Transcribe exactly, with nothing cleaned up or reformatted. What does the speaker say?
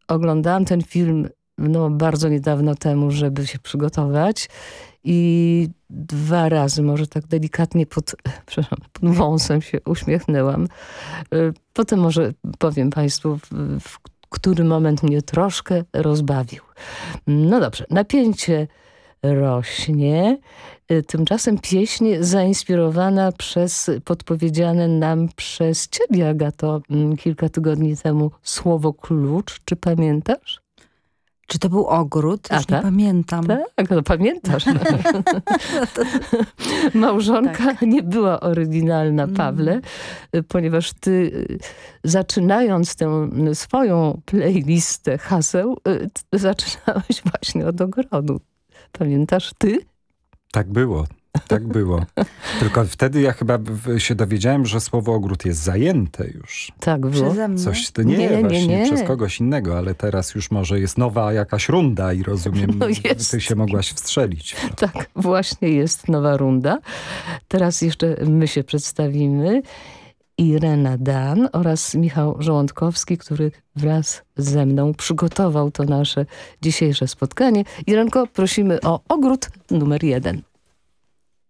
oglądałam ten film no, bardzo niedawno temu, żeby się przygotować i dwa razy, może tak delikatnie pod, przepraszam, pod wąsem się uśmiechnęłam. Potem może powiem Państwu, w, w który moment mnie troszkę rozbawił. No dobrze, napięcie rośnie. Tymczasem pieśń zainspirowana przez podpowiedziane nam przez ciebie, Agato, kilka tygodni temu słowo klucz. Czy pamiętasz? Czy to był ogród? Już A, nie tak? pamiętam. Tak, no pamiętasz. Małżonka tak. nie była oryginalna, Pawle, mm. ponieważ ty zaczynając tę swoją playlistę haseł, zaczynałeś właśnie od ogrodu. Pamiętasz ty? Tak było. Tak było. Tylko wtedy ja chyba się dowiedziałem, że słowo ogród jest zajęte już. Tak było. Przeze mnie? Coś, to nie, nie, właśnie nie, nie. przez kogoś innego, ale teraz już może jest nowa jakaś runda i rozumiem, no jest. ty się mogłaś wstrzelić. Tak, właśnie jest nowa runda. Teraz jeszcze my się przedstawimy. Irena Dan oraz Michał Żołądkowski, który wraz ze mną przygotował to nasze dzisiejsze spotkanie. Irenko, prosimy o ogród numer jeden.